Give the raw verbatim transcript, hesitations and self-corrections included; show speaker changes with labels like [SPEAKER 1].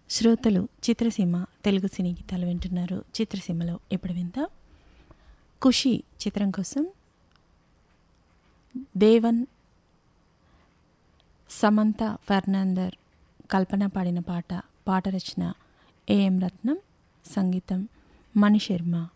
[SPEAKER 1] శ్రోతలు చిత్రసీమ తెలుగు సినీ గీతాలు వింటున్నారు. చిత్రసీమలో ఇప్పుడు విందాం ఖుషి చిత్రం కోసం దేవన్, సమంత ఫెర్నాందర్, కల్పన పాడిన పాట. పాట రచన ఏఎం రత్నం, సంగీతం మణిశర్మ.